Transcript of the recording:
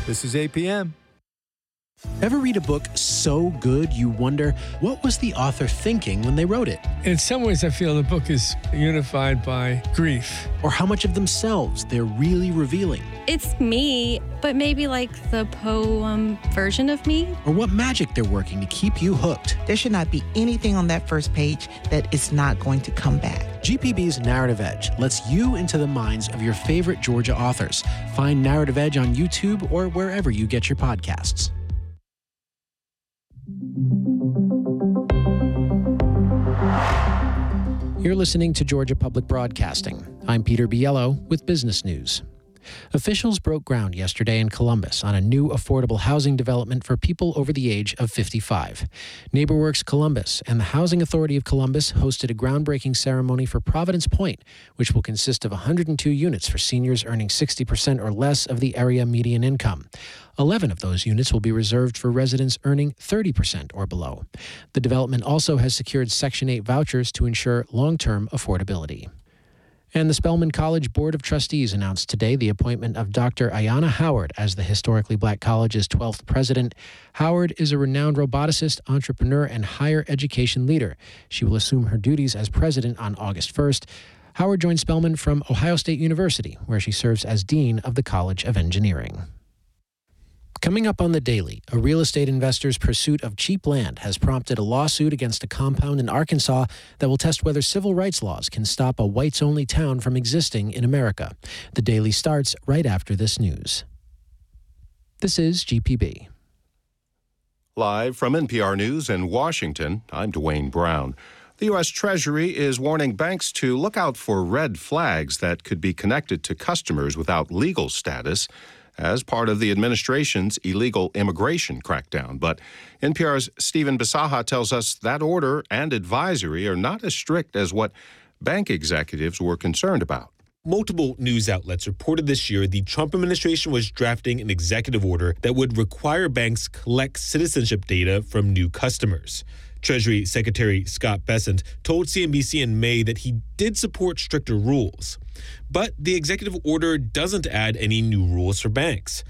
This is APM. Ever read a book so good you wonder, what was the author thinking when they wrote it? In some ways, I feel the book is unified by grief. Or how much of themselves they're really revealing? It's me, but maybe like the poem version of me. Or what magic they're working to keep you hooked? There should not be anything on that first page that is not going to come back. GPB's Narrative Edge lets you into the minds of your favorite Georgia authors. Find Narrative Edge on YouTube or wherever you get your podcasts. You're listening to Georgia Public Broadcasting. I'm Peter Biello with Business News. Officials broke ground yesterday in Columbus on a new affordable housing development for people over the age of 55. NeighborWorks Columbus and the Housing Authority of Columbus hosted a groundbreaking ceremony for Providence Point, which will consist of 102 units for seniors earning 60% or less of the area median income. 11 of those units will be reserved for residents earning 30% or below. The development also has secured Section 8 vouchers to ensure long-term affordability. And the Spelman College Board of Trustees announced today the appointment of Dr. Ayanna Howard as the Historically Black College's 12th president. Howard is a renowned roboticist, entrepreneur, and higher education leader. She will assume her duties as president on August 1st. Howard joined Spelman from Ohio State University, where she serves as dean of the College of Engineering. Coming up on The Daily, a real estate investor's pursuit of cheap land has prompted a lawsuit against a compound in Arkansas that will test whether civil rights laws can stop a whites-only town from existing in America. The Daily starts right after this news. This is GPB. Live from NPR News in Washington, I'm Dwayne Brown. The U.S. Treasury is warning banks to look out for red flags that could be connected to customers without legal status as part of the administration's illegal immigration crackdown. But NPR's Stephen Bisaha tells us that order and advisory are not as strict as what bank executives were concerned about. Multiple news outlets reported this year the Trump administration was drafting an executive order that would require banks collect citizenship data from new customers. Treasury Secretary Scott Bessent told CNBC in May that he did support stricter rules. But the executive order doesn't add any new rules for banks.